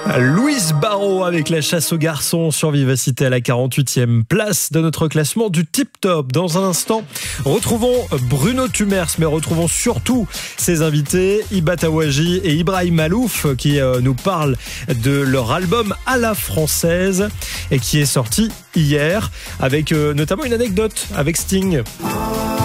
Louise Barrault avec la chasse aux garçons sur Vivacité à la 48e place de notre classement du Tip Top. Dans un instant, retrouvons Bruno Tumers, mais retrouvons surtout ses invités Iba Tawaji et Ibrahim Malouf qui nous parlent de leur album à la française et qui est sorti hier avec notamment une anecdote avec Sting.